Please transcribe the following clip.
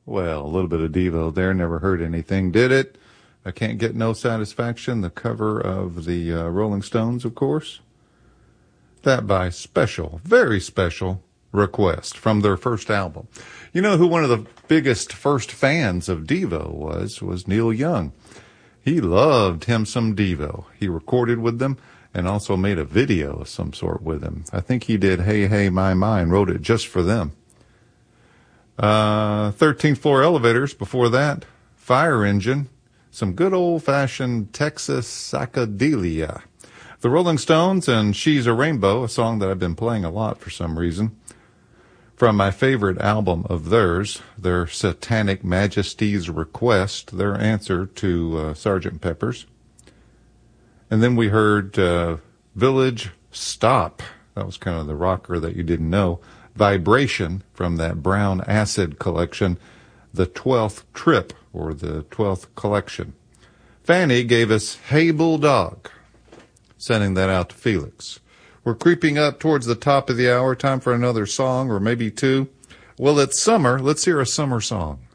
Well, a little bit of Devo there. Never heard anything, did it? I Can't Get No Satisfaction, the cover of the Rolling Stones, of course. That by special, very special request from their first album. You know who one of the biggest first fans of Devo was Neil Young. He loved him some Devo. He recorded with them and also made a video of some sort with them. I think he did Hey, Hey, My, My, and wrote it just for them. 13th Floor Elevators, before that, Fire Engine, some good old-fashioned Texas psychedelia. The Rolling Stones and She's a Rainbow, a song that I've been playing a lot for some reason, from my favorite album of theirs, their Satanic Majesty's Request, their answer to Sgt. Pepper's. And then we heard Village Stop. That was kind of the rocker that you didn't know. Vibration from that Brown Acid collection, the 12th Trip, or the 12th collection. Fanny gave us Hey Bulldog, sending that out to Felix. We're creeping up towards the top of the hour. Time for another song, or maybe two. Well, it's summer. Let's hear a summer song.